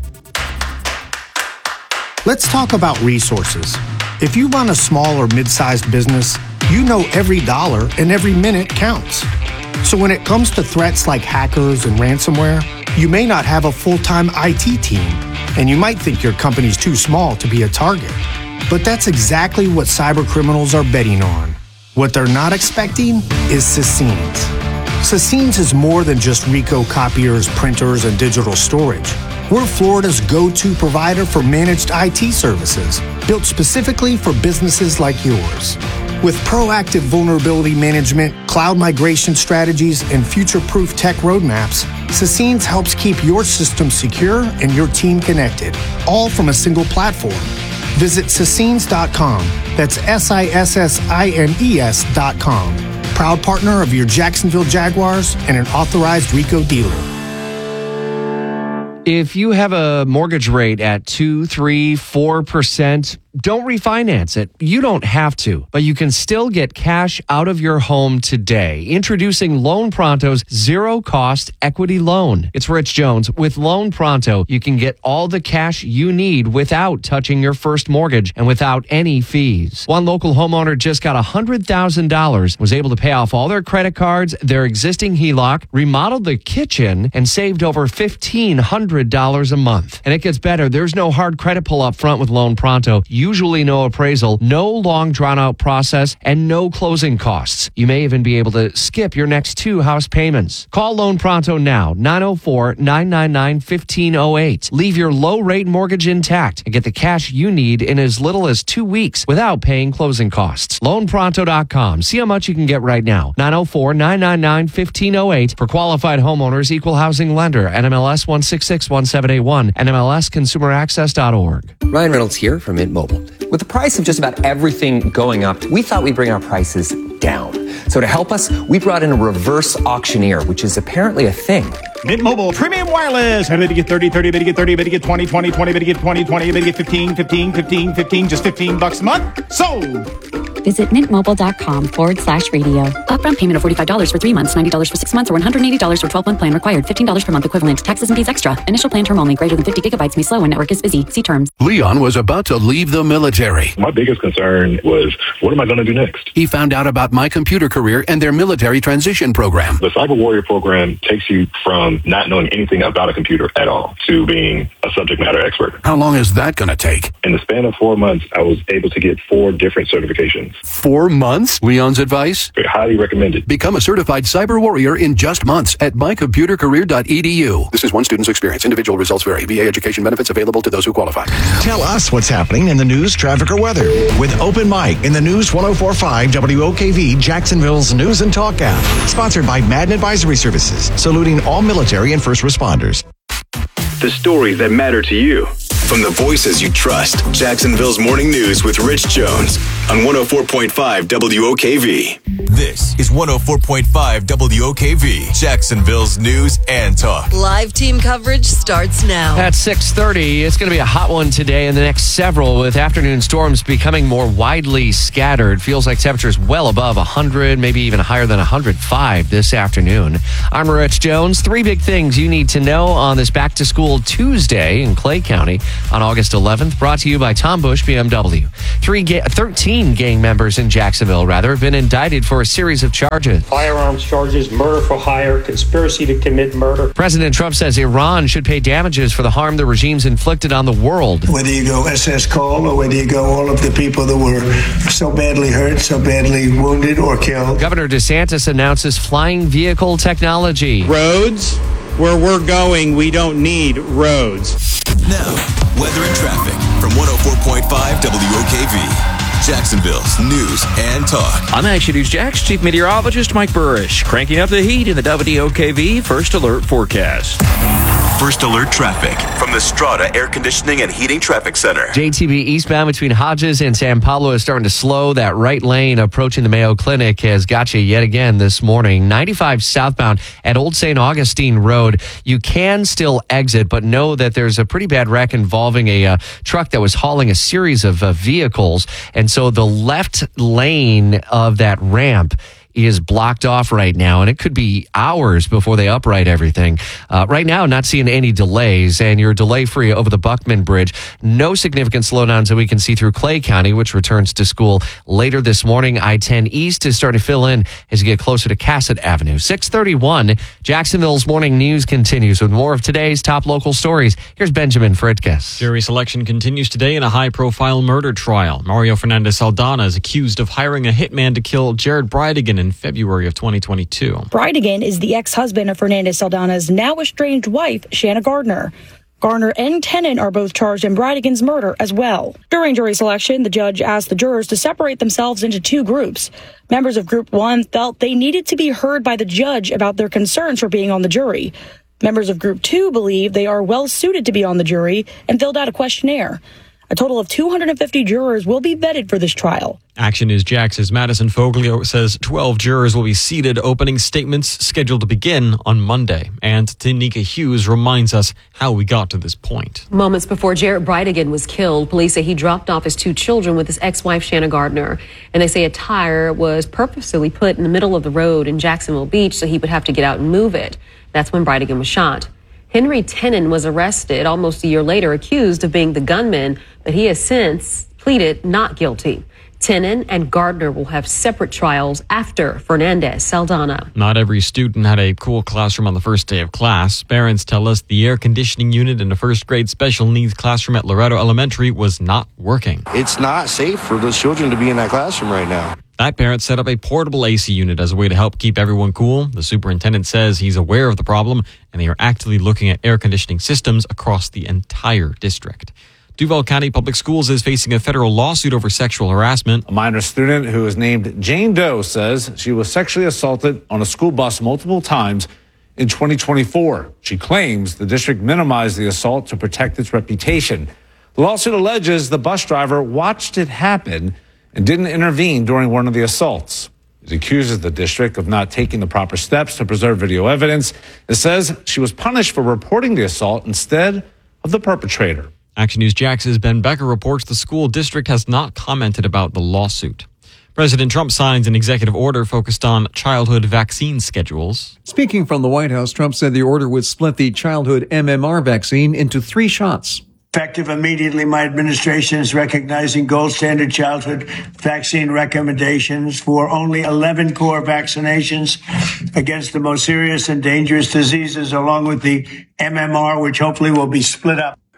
Let's talk about resources. If you run a small or mid-sized business, you know every dollar and every minute counts. So when it comes to threats like hackers and ransomware, you may not have a full-time I T team, and you might think your company's too small to be a target. But that's exactly what cyber criminals are betting on. What they're not expecting is Sassines. Sassines is more than just Ricoh copiers, printers, and digital storage. We're Florida's go-to provider for managed I T services, built specifically for businesses like yours. With proactive vulnerability management, cloud migration strategies, and future-proof tech roadmaps, Sassines helps keep your system secure and your team connected, all from a single platform. Visit Sassines dot com. That's S I S S I N E S dot com. Proud partner of your Jacksonville Jaguars and an authorized Ricoh dealer. If you have a mortgage rate at two, three, four percent, don't refinance it. You don't have to, but you can still get cash out of your home today. Introducing Loan Pronto's zero-cost equity loan. It's Rich Jones. With Loan Pronto, you can get all the cash you need without touching your first mortgage and without any fees. One local homeowner just got one hundred thousand dollars, was able to pay off all their credit cards, their existing H E L O C, remodeled the kitchen, and saved over fifteen hundred dollars a month. And it gets better. There's no hard credit pull up front with Loan Pronto. Usually no appraisal, no long drawn-out process, and no closing costs. You may even be able to skip your next two house payments. Call Loan Pronto now, nine oh four, nine nine nine, one five oh eight. Leave your low-rate mortgage intact and get the cash you need in as little as two weeks without paying closing costs. loan pronto dot com. See how much you can get right now. nine oh four, nine nine nine, one five oh eight. For qualified homeowners, equal housing lender, N M L S one six six one seven eight one, N M L S consumer access dot org. Ryan Reynolds here from Mint Mobile. With the price of just about everything going up, we thought we'd bring our prices down. So to help us, we brought in a reverse auctioneer, which is apparently a thing. Mint Mobile Premium Wireless. How did you get thirty, thirty, better get thirty, better get twenty, twenty, twenty, better get twenty, twenty, better get fifteen, fifteen, fifteen, fifteen, just fifteen bucks a month? Sold! Visit mintmobile.com forward slash radio. Upfront payment of forty-five dollars for three months, ninety dollars for six months, or one hundred eighty dollars for twelve-month plan required. fifteen dollars per month equivalent. Taxes and fees extra. Initial plan term only. Greater than fifty gigabytes may slow when network is busy. See terms. Leon was about to leave the military. My biggest concern was, what am I going to do next? He found out about My Computer Career and their military transition program. The Cyber Warrior program takes you from not knowing anything about a computer at all to being a subject matter expert. How long is that going to take? In the span of four months, I was able to get four different certifications. months. Four months? Leon's advice? Highly recommended. Become a certified cyber warrior in just months at my computer career dot e d u. This is one student's experience. Individual results vary. V A education benefits available to those who qualify. Tell us what's happening in the news, traffic, or weather with Open Mic in the News one oh four point five W O K V, Jacksonville's News and Talk app. Sponsored by Madden Advisory Services, saluting all military and first responders. The stories that matter to you. From the voices you trust. Jacksonville's Morning News with Rich Jones on one oh four point five W O K V. This is one oh four point five W O K V, Jacksonville's News and Talk. Live team coverage starts now. At six thirty, it's going to be a hot one today and the next several, with afternoon storms becoming more widely scattered. Feels like temperatures well above one hundred, maybe even higher than one hundred five this afternoon. I'm Rich Jones. Three big things you need to know on this back-to-school Tuesday in Clay County on August eleventh, brought to you by Tom Bush B M W. Three ga- thirteen gang members in Jacksonville, rather, have been indicted for a series of charges. Firearms charges, murder for hire, conspiracy to commit murder. President Trump says Iran should pay damages for the harm the regime's inflicted on the world. Whether you go S S Cole or whether you go all of the people that were so badly hurt, so badly wounded or killed. Governor DeSantis announces flying vehicle technology. Roads? Where we're going, we don't need roads. Now, weather and traffic from one oh four point five W O K V. Jacksonville's News and Talk. I'm Action News Jax Chief Meteorologist Mike Burrish, cranking up the heat in the W O K V First Alert forecast. First Alert traffic from the Strata Air Conditioning and Heating Traffic Center. J T B eastbound between Hodges and San Pablo is starting to slow. That right lane approaching the Mayo Clinic has got you yet again this morning. ninety-five southbound at Old Saint Augustine Road. You can still exit, but know that there's a pretty bad wreck involving a uh, truck that was hauling a series of uh, vehicles. And so the left lane of that ramp is blocked off right now, and it could be hours before they upright everything. Uh, right now, not seeing any delays, and you're delay-free over the Buckman Bridge. No significant slowdowns that we can see through Clay County, which returns to school later this morning. I ten East is starting to fill in as you get closer to Cassett Avenue. six thirty-one, Jacksonville's Morning News continues with more of today's top local stories. Here's Benjamin Fritges. Jury selection continues today in a high-profile murder trial. Mario Fernandez Saldana is accused of hiring a hitman to kill Jared Bridegan in February of twenty twenty-two. Bridegan is the ex-husband of Fernandez Saldana's now estranged wife, Shanna Gardner. Gardner and Tennant are both charged in Bridegan's murder as well. During jury selection, the judge asked the jurors to separate themselves into two groups. Members of Group one felt they needed to be heard by the judge about their concerns for being on the jury. Members of Group two believe they are well suited to be on the jury and filled out a questionnaire. A total of two hundred fifty jurors will be vetted for this trial. Action News Jax's Madison Foglio says twelve jurors will be seated. Opening statements scheduled to begin on Monday. And Tanika Hughes reminds us how we got to this point. Moments before Jared Bridegan was killed, police say he dropped off his two children with his ex-wife, Shanna Gardner. And they say a tire was purposely put in the middle of the road in Jacksonville Beach so he would have to get out and move it. That's when Bridegan was shot. Henry Tennant was arrested almost a year later, accused of being the gunman, but he has since pleaded not guilty. Tennant and Gardner will have separate trials after Fernandez Saldana. Not every student had a cool classroom on the first day of class. Parents tell us the air conditioning unit in a first grade special needs classroom at Loretto Elementary was not working. It's not safe for those children to be in that classroom right now. That parent set up a portable A C unit as a way to help keep everyone cool. The superintendent says he's aware of the problem and they are actively looking at air conditioning systems across the entire district. Duval County Public Schools is facing a federal lawsuit over sexual harassment. A minor student who is named Jane Doe says she was sexually assaulted on a school bus multiple times in twenty twenty-four. She claims the district minimized the assault to protect its reputation. The lawsuit alleges the bus driver watched it happen and didn't intervene during one of the assaults. It accuses the district of not taking the proper steps to preserve video evidence. It says she was punished for reporting the assault instead of the perpetrator. Action News Jax's Ben Becker reports the school district has not commented about the lawsuit. President Trump signs an executive order focused on childhood vaccine schedules. Speaking from the White House, Trump said the order would split the childhood M M R vaccine into three shots. Effective immediately, my administration is recognizing gold standard childhood vaccine recommendations for only eleven core vaccinations against the most serious and dangerous diseases, along with the M M R, which hopefully will be split up.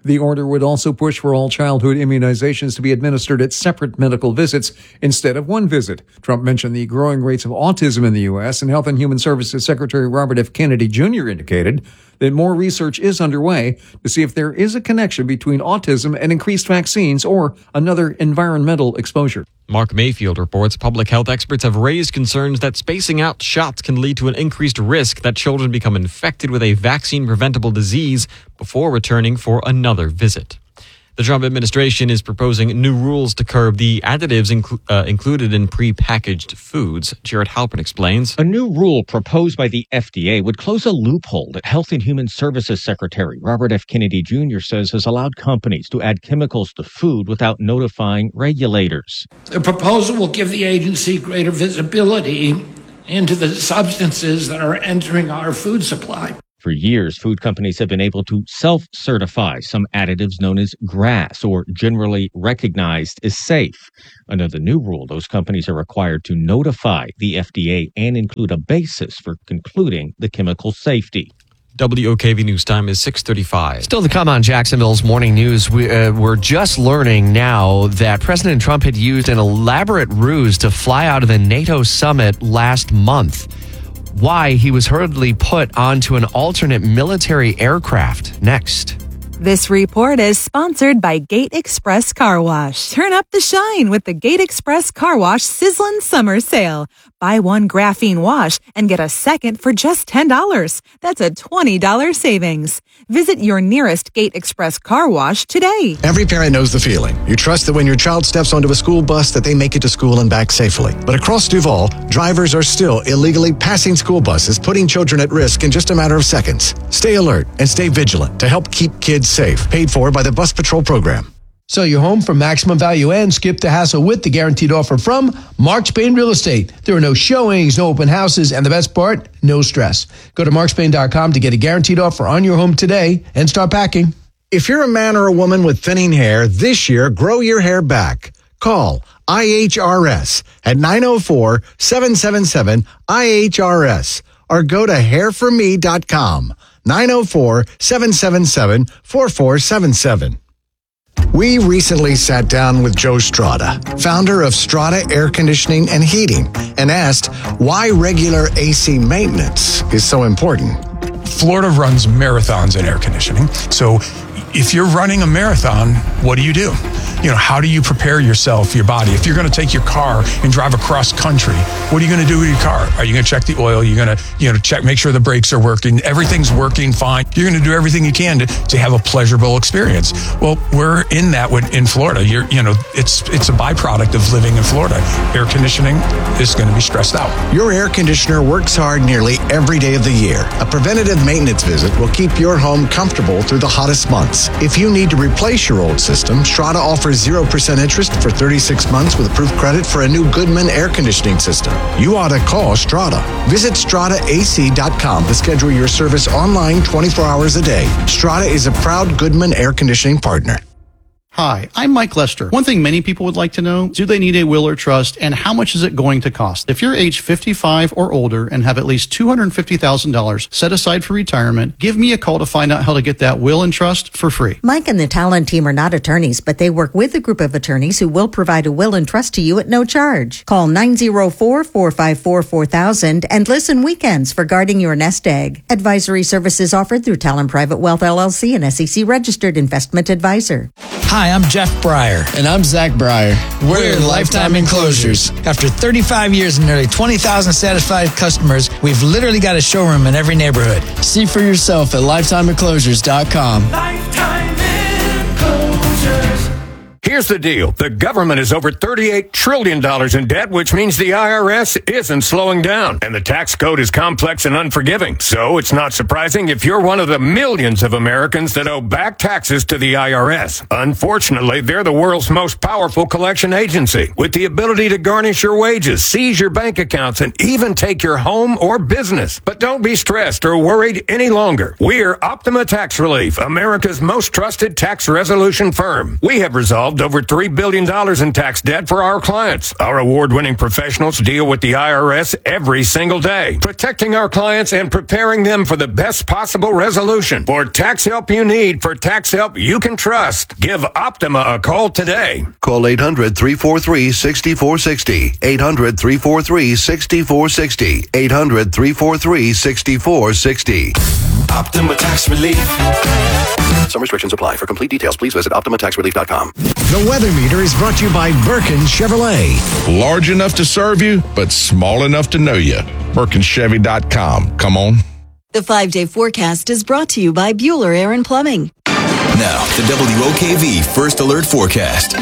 The order would also push for all childhood immunizations to be administered at separate medical visits instead of one visit. Trump mentioned the growing rates of autism in the U S, and Health and Human Services Secretary Robert F. Kennedy Junior indicated that more research is underway to see if there is a connection between autism and increased vaccines or another environmental exposure. Mark Mayfield reports public health experts have raised concerns that spacing out shots can lead to an increased risk that children become infected with a vaccine-preventable disease before returning for another visit. The Trump administration is proposing new rules to curb the additives inclu- uh, included in prepackaged foods. Jared Halpern explains. A new rule proposed by the F D A would close a loophole that Health and Human Services Secretary Robert F. Kennedy Junior says has allowed companies to add chemicals to food without notifying regulators. The proposal will give the agency greater visibility into the substances that are entering our food supply. For years, food companies have been able to self-certify some additives known as GRAS, or generally recognized as safe. Under the new rule, those companies are required to notify the F D A and include a basis for concluding the chemical safety. W O K V News Time is six thirty-five. Still to come on Jacksonville's Morning News, we, uh, we're just learning now that President Trump had used an elaborate ruse to fly out of the NATO summit last month. Why he was hurriedly put onto an alternate military aircraft. Next. This report is sponsored by Gate Express Car Wash. Turn up the shine with the Gate Express Car Wash Sizzlin' Summer Sale. Buy one graphene wash and get a second for just ten dollars. That's a twenty dollars savings. Visit your nearest Gate Express Car Wash today. Every parent knows the feeling. You trust that when your child steps onto a school bus that they make it to school and back safely. But across Duval, drivers are still illegally passing school buses, putting children at risk in just a matter of seconds. Stay alert and stay vigilant to help keep kids safe. Paid for by the Bus Patrol Program. Sell your home for maximum value and skip the hassle with the guaranteed offer from Mark Spain Real Estate. There are no showings, no open houses, and the best part, no stress. Go to mark spain dot com to get a guaranteed offer on your home today and start packing. If you're a man or a woman with thinning hair, this year, grow your hair back. Call I H R S at nine oh four, seven seven seven, I H R S or go to hair for me dot com. nine oh four, seven seven seven, four four seven seven. We recently sat down with Joe Strada, founder of Strada Air Conditioning and Heating, and asked why regular A C maintenance is so important. Florida runs marathons in air conditioning. So if you're running a marathon, what do you do? You know, how do you prepare yourself, your body? If you're going to take your car and drive across country, what are you going to do with your car? Are you going to check the oil? You're going to, you know, check, make sure the brakes are working. Everything's working fine. You're going to do everything you can to, to have a pleasurable experience. Well, we're in that with, in Florida. You're, you know, it's it's a byproduct of living in Florida. Air conditioning is going to be stressed out. Your air conditioner works hard nearly every day of the year. A preventative maintenance visit will keep your home comfortable through the hottest months. If you need to replace your old system, Strada offers zero percent interest for thirty-six months with approved credit for a new Goodman air conditioning system. You ought to call Strada. Visit strada A C dot com to schedule your service online twenty-four hours a day. Strada is a proud Goodman air conditioning partner. Hi, I'm Mike Lester. One thing many people would like to know, do they need a will or trust, and how much is it going to cost? If you're age fifty-five or older and have at least two hundred fifty thousand dollars set aside for retirement, give me a call to find out how to get that will and trust for free. Mike and the Talon team are not attorneys, but they work with a group of attorneys who will provide a will and trust to you at no charge. Call nine oh four, four five four, four thousand and listen weekends for guarding your nest egg. Advisory services offered through Talon Private Wealth L L C, an S E C registered investment advisor. Hi, I'm Jeff Breyer. And I'm Zach Breyer. We're, We're Lifetime Enclosures. After thirty-five years and nearly twenty thousand satisfied customers, we've literally got a showroom in every neighborhood. See for yourself at lifetime enclosures dot com. Lifetime Enclosures. Here's the deal. The government is over thirty-eight trillion dollars in debt, which means the I R S isn't slowing down. And the tax code is complex and unforgiving. So it's not surprising if you're one of the millions of Americans that owe back taxes to the I R S. Unfortunately, they're the world's most powerful collection agency, with the ability to garnish your wages, seize your bank accounts, and even take your home or business. But don't be stressed or worried any longer. We're Optima Tax Relief, America's most trusted tax resolution firm. We have resolved solved over three billion dollars in tax debt for our clients. Our award-winning professionals deal with the I R S every single day, protecting our clients and preparing them for the best possible resolution. For tax help you need, for tax help you can trust, give Optima a call today. Call eight hundred, three four three, six four six zero. eight hundred, three four three, six four six zero. eight hundred, three four three, six four six zero. Optima Tax Relief. Some restrictions apply. For complete details, please visit optima tax relief dot com. The weather meter is brought to you by Birkin Chevrolet. Large enough to serve you, but small enough to know you. Birkin Chevy dot com. Come on. The five-day forecast is brought to you by Bueller Air and Plumbing. Now, the W O K V First Alert Forecast.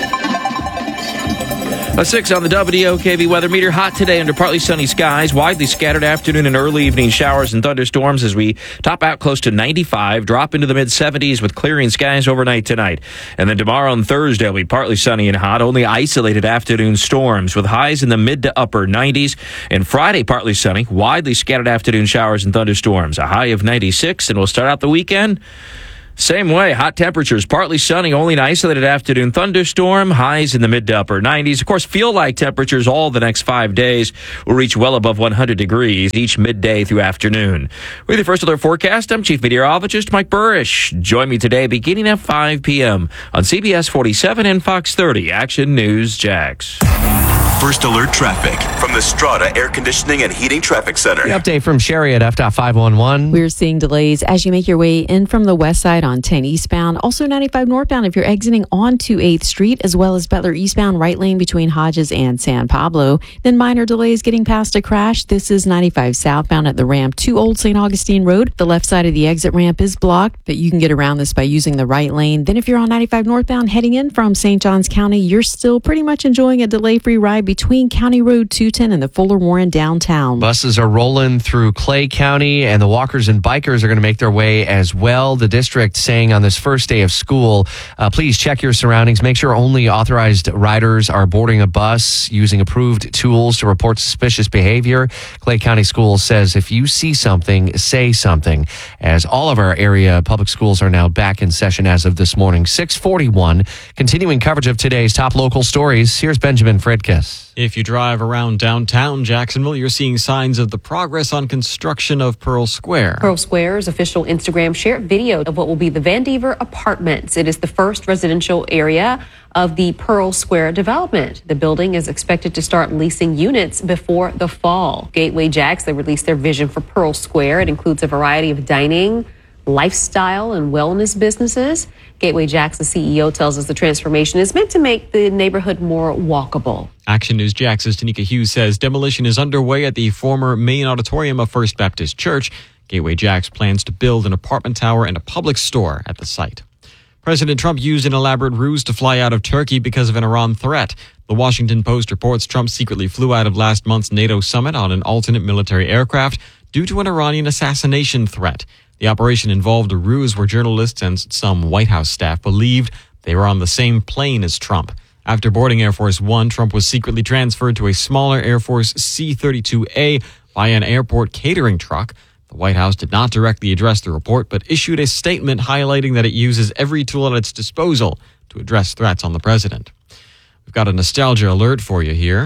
A six on the W O K V weather meter. Hot today under partly sunny skies. Widely scattered afternoon and early evening showers and thunderstorms as we top out close to ninety-five. Drop into the mid-seventies with clearing skies overnight tonight. And then tomorrow and Thursday will be partly sunny and hot. Only isolated afternoon storms with highs in the mid to upper nineties. And Friday partly sunny. Widely scattered afternoon showers and thunderstorms. A high of ninety-six. And we'll start out the weekend same way. Hot temperatures, partly sunny, only an isolated afternoon thunderstorm, highs in the mid to upper nineties. Of course, feel like temperatures all the next five days will reach well above one hundred degrees each midday through afternoon. With your First Alert Forecast, I'm Chief Meteorologist Mike Burrish. Join me today beginning at five p.m. on C B S forty-seven and Fox thirty. Action News Jax. First Alert Traffic from the Strata Air Conditioning and Heating Traffic Center. The update from Sherry at F five one one. We're seeing delays as you make your way in from the west side on ten eastbound. Also ninety-five northbound if you're exiting onto eighth Street, as well as Butler eastbound right lane between Hodges and San Pablo. Then minor delays getting past a crash. This is ninety-five southbound at the ramp to Old Saint Augustine Road. The left side of the exit ramp is blocked, but you can get around this by using the right lane. Then if you're on ninety-five northbound heading in from Saint Johns County, you're still pretty much enjoying a delay-free ride between County Road two ten and the Fuller Warren downtown. Buses are rolling through Clay County, and the walkers and bikers are going to make their way as well. The district saying on this first day of school, uh, please check your surroundings. Make sure only authorized riders are boarding a bus using approved tools to report suspicious behavior. Clay County Schools says if you see something, say something, as all of our area public schools are now back in session as of this morning. six forty-one, continuing coverage of today's top local stories. Here's Benjamin Fredkis. If you drive around downtown Jacksonville, you're seeing signs of the progress on construction of Pearl Square. Pearl Square's official Instagram shared video of what will be the Vandiver Apartments. It is the first residential area of the Pearl Square development. The building is expected to start leasing units before the fall. Gateway Jacks, they released their vision for Pearl Square. It includes a variety of dining, lifestyle, and wellness businesses. Gateway Jacks, the C E O, tells us the transformation is meant to make the neighborhood more walkable. Action News Jax's Tanika Hughes says demolition is underway at the former main auditorium of First Baptist Church. Gateway Jacks plans to build an apartment tower and a public store at the site. President Trump used an elaborate ruse to fly out of Turkey because of an Iran threat. The Washington Post reports Trump secretly flew out of last month's NATO summit on an alternate military aircraft due to an Iranian assassination threat. The operation involved a ruse where journalists and some White House staff believed they were on the same plane as Trump. After boarding Air Force One, Trump was secretly transferred to a smaller Air Force C thirty-two A by an airport catering truck. The White House did not directly address the report, but issued a statement highlighting that it uses every tool at its disposal to address threats on the president. We've got a nostalgia alert for you here.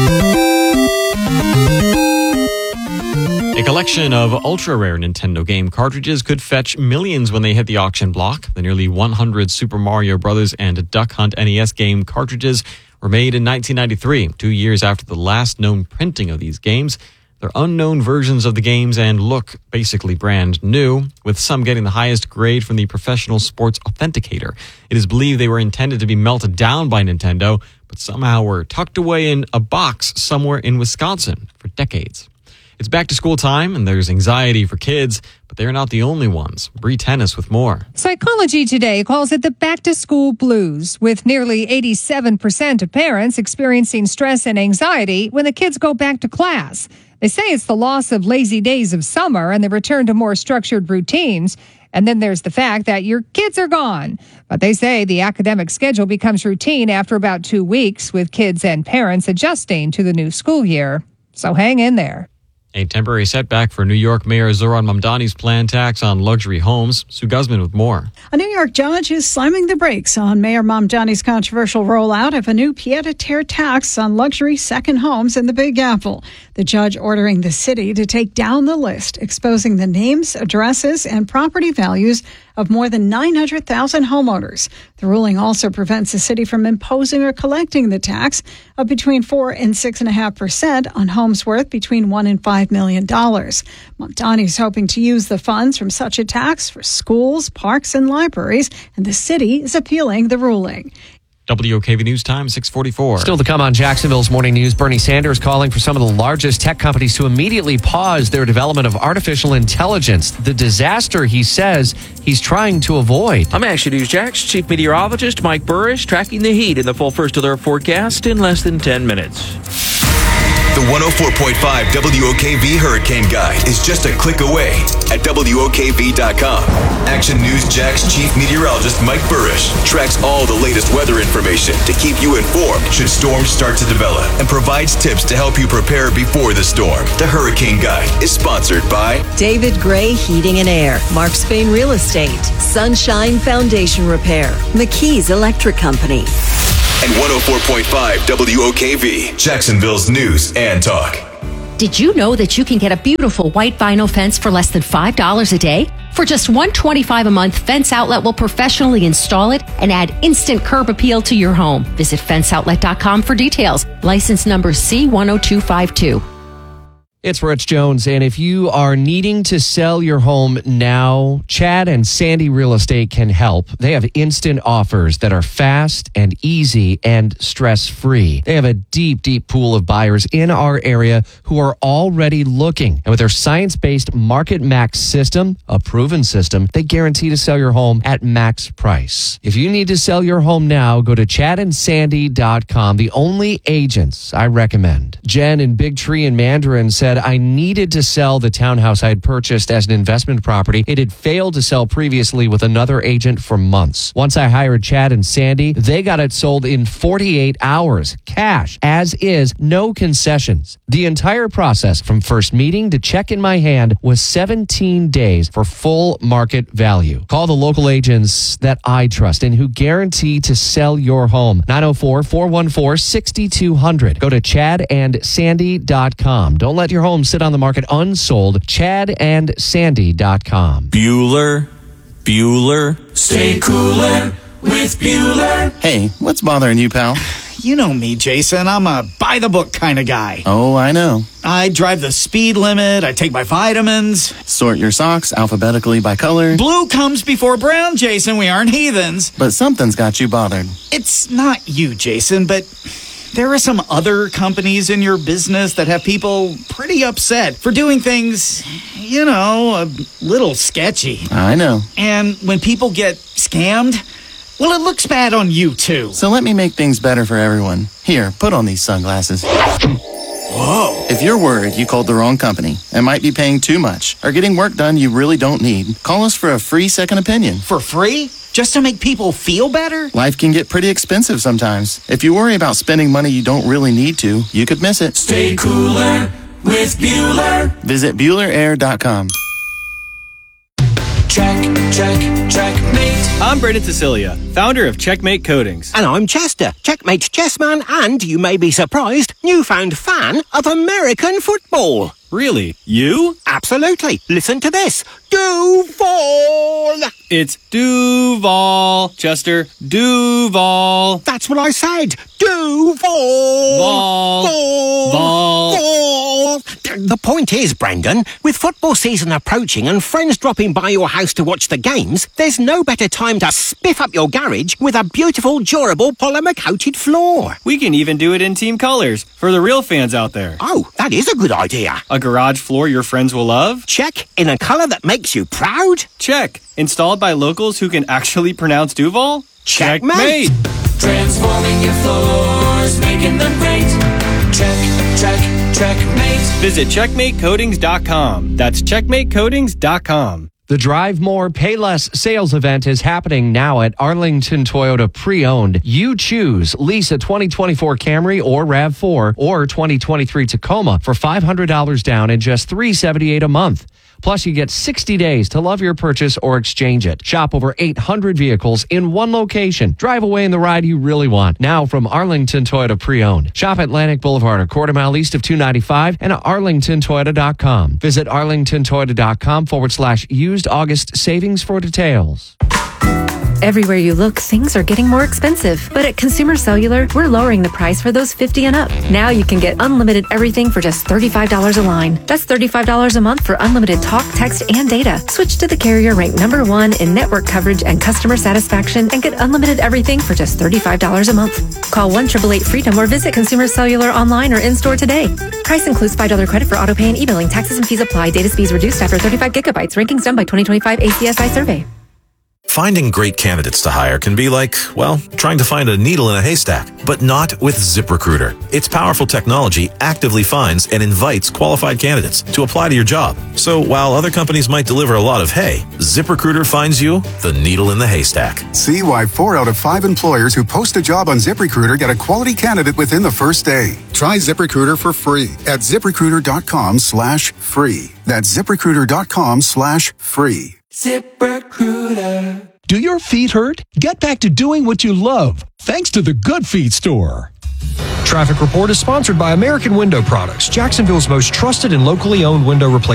A collection of ultra-rare Nintendo game cartridges could fetch millions when they hit the auction block. The nearly one hundred Super Mario Bros. And Duck Hunt N E S game cartridges were made in nineteen ninety-three, two years after the last known printing of these games. They're unknown versions of the games and look basically brand new, with some getting the highest grade from the Professional Sports Authenticator. It is believed they were intended to be melted down by Nintendo, but somehow were tucked away in a box somewhere in Wisconsin for decades. It's back to school time, and there's anxiety for kids, but they're not the only ones. Bree Tennis with more. Psychology Today calls it the back-to-school blues, with nearly eighty-seven percent of parents experiencing stress and anxiety when the kids go back to class. They say it's the loss of lazy days of summer and the return to more structured routines. And then there's the fact that your kids are gone. But they say the academic schedule becomes routine after about two weeks, with kids and parents adjusting to the new school year. So hang in there. A temporary setback for New York Mayor Zohran Mamdani's planned tax on luxury homes. Sue Guzman with more. A New York judge is slamming the brakes on Mayor Mamdani's controversial rollout of a new pied-à-terre tax on luxury second homes in the Big Apple. The judge ordering the city to take down the list, exposing the names, addresses, and property values of more than nine hundred thousand homeowners. The ruling also prevents the city from imposing or collecting the tax of between four and six and a half percent on homes worth between one and five million dollars. Mamdani is hoping to use the funds from such a tax for schools, parks, and libraries, and the city is appealing the ruling. W O K V News Time, six forty-four. Still to come on Jacksonville's Morning News, Bernie Sanders calling for some of the largest tech companies to immediately pause their development of artificial intelligence. The disaster, he says, he's trying to avoid. I'm Action News Jax Chief Meteorologist Mike Burrish tracking the heat in the full first alert forecast in less than ten minutes. The one oh four point five W O K V Hurricane Guide is just a click away at W O K V dot com. Action News Jax Chief Meteorologist Mike Burrish tracks all the latest weather information to keep you informed should storms start to develop and provides tips to help you prepare before the storm. The Hurricane Guide is sponsored by David Gray Heating and Air, Mark Spain Real Estate, Sunshine Foundation Repair, McKee's Electric Company. And one oh four point five W O K V, Jacksonville's News and Talk. Did you know that you can get a beautiful white vinyl fence for less than five dollars a day? For just one hundred twenty-five dollars a month, Fence Outlet will professionally install it and add instant curb appeal to your home. Visit fence outlet dot com for details. License number C one oh two five two. It's Rich Jones, and if you are needing to sell your home now, Chad and Sandy Real Estate can help. They have instant offers that are fast and easy and stress-free. They have a deep, deep pool of buyers in our area who are already looking. And with their science-based Market Max system, a proven system, they guarantee to sell your home at max price. If you need to sell your home now, go to chad and sandy dot com, the only agents I recommend. Jen in Big Tree in Mandarin said, I needed to sell the townhouse I had purchased as an investment property. It had failed to sell previously with another agent for months. Once I hired Chad and Sandy, they got it sold in forty-eight hours. Cash, as is, no concessions. The entire process from first meeting to check in my hand was seventeen days for full market value. Call the local agents that I trust and who guarantee to sell your home. nine oh four, four one four, six two zero zero. Go to chad and sandy dot com. Don't let your home sit on the market unsold. chad and sandy dot com. Bueller, Bueller, stay cooler with Bueller. Hey, what's bothering you, pal? You know me, Jason. I'm a by-the-book kind of guy. Oh, I know. I drive the speed limit. I take my vitamins. Sort your socks alphabetically by color. Blue comes before brown, Jason. We aren't heathens. But something's got you bothered. It's not you, Jason, but there are some other companies in your business that have people pretty upset for doing things, you know, a little sketchy. I know. And when people get scammed, well, it looks bad on you, too. So let me make things better for everyone. Here, put on these sunglasses. Whoa. If you're worried you called the wrong company and might be paying too much or getting work done you really don't need, call us for a free second opinion. For free? Just to make people feel better? Life can get pretty expensive sometimes. If you worry about spending money you don't really need to, you could miss it. Stay cooler with Bueller. Visit Bueller Air dot com. Check, check, checkmate. I'm Brendan Cecilia, founder of Checkmate Coatings. And I'm Chester, Checkmate's chessman and, you may be surprised, newfound fan of American football. Really? You? Absolutely. Listen to this. Duval! It's Duval, Chester. Duval. That's what I said. Duval! Vol. Vol. Vol. Vol. The point is, Brendan, with football season approaching and friends dropping by your house to watch the games, there's no better time to spiff up your garage with a beautiful, durable, polymer-coated floor. We can even do it in team colors for the real fans out there. Oh, that is a good idea. A garage floor your friends will love? Check. In a color that makes you proud? Check. Installed by locals who can actually pronounce Duval? Checkmate. Transforming your floors, making them great. Check, check, checkmate. Visit checkmate coatings dot com. That's checkmate coatings dot com. The Drive More, Pay Less sales event is happening now at Arlington Toyota Pre-Owned. You choose. Lease a twenty twenty-four Camry or RAV four or twenty twenty-three Tacoma for five hundred dollars down and just three hundred seventy-eight dollars a month. Plus, you get sixty days to love your purchase or exchange it. Shop over eight hundred vehicles in one location. Drive away in the ride you really want. Now from Arlington Toyota Pre-Owned. Shop Atlantic Boulevard, a quarter mile east of two ninety-five, and at arlington toyota dot com. Visit arlington toyota dot com forward slash used August savings for details. Everywhere you look, things are getting more expensive. But at Consumer Cellular, we're lowering the price for those fifty and up. Now you can get unlimited everything for just thirty-five dollars a line. That's thirty-five dollars a month for unlimited talk, text, and data. Switch to the carrier ranked number one in network coverage and customer satisfaction and get unlimited everything for just thirty-five dollars a month. Call one eight eight eight freedom or visit Consumer Cellular online or in-store today. Price includes five dollars credit for auto pay and e-billing. Taxes and fees apply. Data speeds reduced after thirty-five gigabytes. Rankings done by twenty twenty-five A C S I survey. Finding great candidates to hire can be like, well, trying to find a needle in a haystack, but not with ZipRecruiter. Its powerful technology actively finds and invites qualified candidates to apply to your job. So while other companies might deliver a lot of hay, ZipRecruiter finds you the needle in the haystack. See why four out of five employers who post a job on ZipRecruiter get a quality candidate within the first day. Try ZipRecruiter for free at ZipRecruiter.com slash free. That's ZipRecruiter.com slash free. ZipRecruiter. Do your feet hurt? Get back to doing what you love, thanks to the Good Feet store. Traffic Report is sponsored by American Window Products, Jacksonville's most trusted and locally owned window replacement.